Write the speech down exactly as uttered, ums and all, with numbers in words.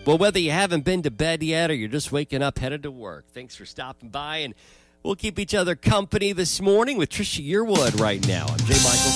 Well, whether you haven't been to bed yet or you're just waking up, headed to work, thanks for stopping by. And we'll keep each other company this morning with Trisha Yearwood right now. I'm Jay Michael